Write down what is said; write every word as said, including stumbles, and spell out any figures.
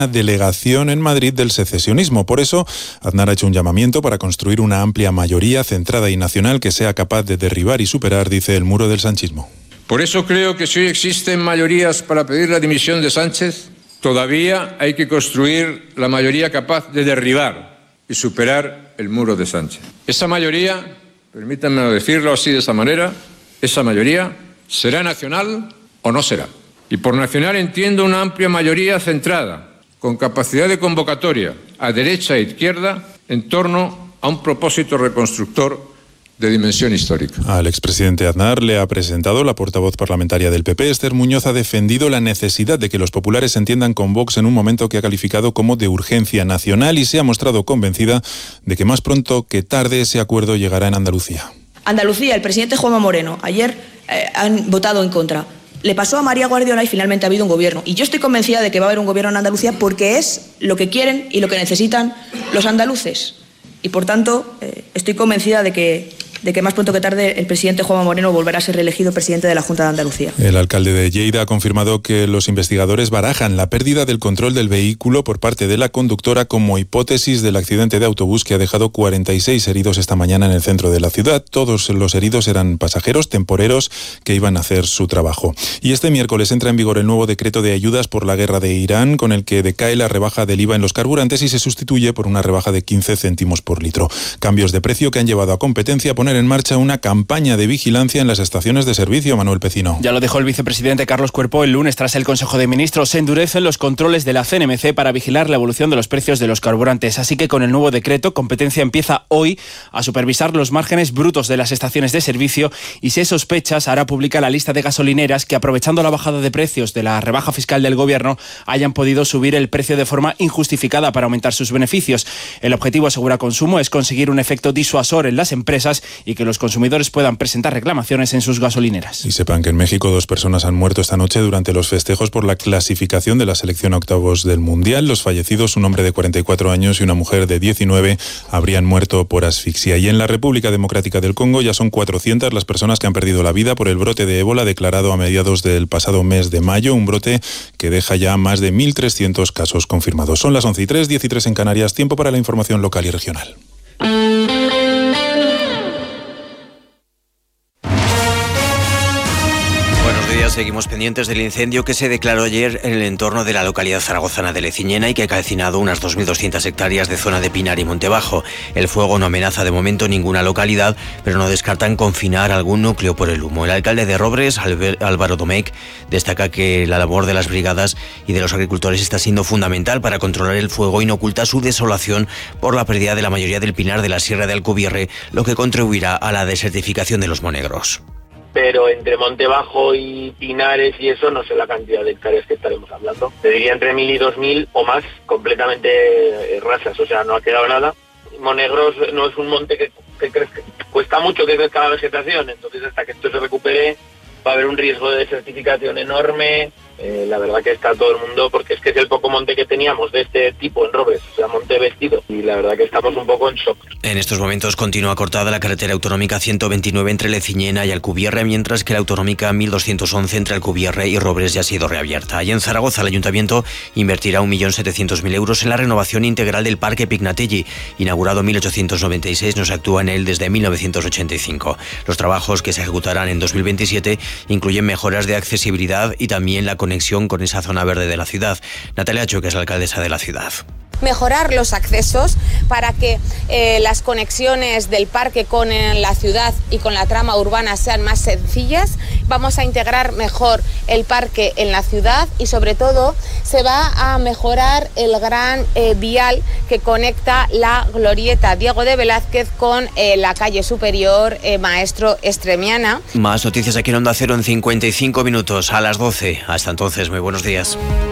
delegación en Madrid del secesionismo. Por eso, Aznar ha hecho un llamamiento para construir una amplia mayoría centrada y nacional que sea capaz de derribar y superar, dice, el muro del sanchismo. Por eso creo que si hoy existen mayorías para pedir la dimisión de Sánchez, todavía hay que construir la mayoría capaz de derribar y superar el muro de Sánchez. Esa mayoría, permítanme decirlo así de esa manera, esa mayoría será nacional o no será. Y por nacional entiendo una amplia mayoría centrada, con capacidad de convocatoria a derecha e izquierda en torno a un propósito reconstructor de dimensión histórica. Al expresidente Aznar le ha presentado la portavoz parlamentaria del P P. Esther Muñoz ha defendido la necesidad de que los populares se entiendan con Vox en un momento que ha calificado como de urgencia nacional y se ha mostrado convencida de que más pronto que tarde ese acuerdo llegará en Andalucía. Andalucía, el presidente Juanma Moreno, ayer eh, han votado en contra. Le pasó a María Guardiola y finalmente ha habido un gobierno. Y yo estoy convencida de que va a haber un gobierno en Andalucía porque es lo que quieren y lo que necesitan los andaluces. Y por tanto, eh, estoy convencida de que, de que más pronto que tarde el presidente Juanma Moreno volverá a ser reelegido presidente de la Junta de Andalucía. El alcalde de Lleida ha confirmado que los investigadores barajan la pérdida del control del vehículo por parte de la conductora como hipótesis del accidente de autobús que ha dejado cuarenta y seis heridos esta mañana en el centro de la ciudad. Todos los heridos eran pasajeros temporeros que iban a hacer su trabajo. Y este miércoles entra en vigor el nuevo decreto de ayudas por la guerra de Irán, con el que decae la rebaja del I V A en los carburantes y se sustituye por una rebaja de quince céntimos por litro. Cambios de precio que han llevado a competencia a poner en marcha una campaña de vigilancia en las estaciones de servicio. Manuel Pecino. Ya lo dijo el vicepresidente Carlos Cuerpo el lunes tras el Consejo de Ministros. Se endurecen los controles de la C N M C para vigilar la evolución de los precios de los carburantes. Así que con el nuevo decreto, competencia empieza hoy a supervisar los márgenes brutos de las estaciones de servicio y, si hay sospechas, hará pública la lista de gasolineras que, aprovechando la bajada de precios de la rebaja fiscal del gobierno, hayan podido subir el precio de forma injustificada para aumentar sus beneficios. El objetivo, asegura Consumo, es conseguir un efecto disuasor en las empresas y que los consumidores puedan presentar reclamaciones en sus gasolineras. Y sepan que en México dos personas han muerto esta noche durante los festejos por la clasificación de la selección a octavos del Mundial. Los fallecidos, un hombre de cuarenta y cuatro años y una mujer de diecinueve, habrían muerto por asfixia. Y en la República Democrática del Congo ya son cuatrocientas las personas que han perdido la vida por el brote de ébola declarado a mediados del pasado mes de mayo, un brote que deja ya más de mil trescientos casos confirmados. Son las once y tres, diez y tres en Canarias, tiempo para la información local y regional. Seguimos pendientes del incendio que se declaró ayer en el entorno de la localidad zaragozana de Leciñena y que ha calcinado unas dos mil doscientas hectáreas de zona de Pinar y Montebajo. El fuego no amenaza de momento ninguna localidad, pero no descartan confinar algún núcleo por el humo. El alcalde de Robres, Álvaro Domecq, destaca que la labor de las brigadas y de los agricultores está siendo fundamental para controlar el fuego y no oculta su desolación por la pérdida de la mayoría del pinar de la Sierra de Alcubierre, lo que contribuirá a la desertificación de los monegros. Pero entre Montebajo y Pinares y eso, no sé la cantidad de hectáreas que estaremos hablando. Te diría entre mil y dos mil o más, completamente rasas, o sea, no ha quedado nada. Monegros no es un monte que, que crezca, cuesta mucho que crezca la vegetación, entonces hasta que esto se recupere va a haber un riesgo de desertificación enorme. Eh, la verdad que está todo el mundo, porque es que es el poco monte que teníamos de este tipo en Robres, o sea, monte vestido, y la verdad que estamos un poco en shock. En estos momentos continúa cortada la carretera autonómica ciento veintinueve entre Leciñena y Alcubierre, mientras que la autonómica mil doscientos once entre Alcubierre y Robres ya ha sido reabierta. Y en Zaragoza el Ayuntamiento invertirá un millón setecientos mil euros en la renovación integral del Parque Pignatelli. Inaugurado en mil ochocientos noventa y seis, no se actúa en él desde mil novecientos ochenta y cinco. Los trabajos que se ejecutarán en dos mil veintisiete incluyen mejoras de accesibilidad y también la conexión con esa zona verde de la ciudad. Natalia Acho, que es la alcaldesa de la ciudad. Mejorar los accesos para que eh, las conexiones del parque con eh, la ciudad y con la trama urbana sean más sencillas. Vamos a integrar mejor el parque en la ciudad y, sobre todo, se va a mejorar el gran eh, vial que conecta la glorieta Diego de Velázquez con eh, la calle superior eh, Maestro Estremiana. Más noticias aquí en Onda Cero en cincuenta y cinco minutos a las doce. Hasta entonces, muy buenos días.